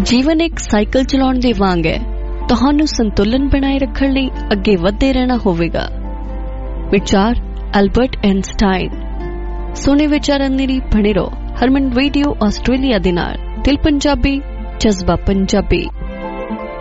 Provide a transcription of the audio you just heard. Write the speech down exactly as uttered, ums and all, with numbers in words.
ਜੀਵਨ ਇੱਕ ਸਾਈਕਲ ਚਲਾਉਣ ਦੇ ਵਾਂਗ ਹੈ। ਤੁਹਾਨੂੰ ਸੰਤੁਲਨ ਬਣਾਏ ਰੱਖਣ ਲਈ ਅੱਗੇ ਵਧਦੇ ਰਹਿਣਾ ਹੋਵੇਗਾ। ਵਿਚਾਰ ਐਲਬਰਟ ਆਇਨਸਟਾਈਨ। ਸੋਨੇ ਵਿਚਾਰਨ ਦੇ ਲਈ ਬਣੇ ਰਹੋ ਹਰਮਨ ਰੇਡੀਓ ਆਸਟ੍ਰੇਲੀਆ ਦੇ ਨਾਲ। ਦਿਲ ਪੰਜਾਬੀ, ਜਜ਼ਬਾ ਪੰਜਾਬੀ।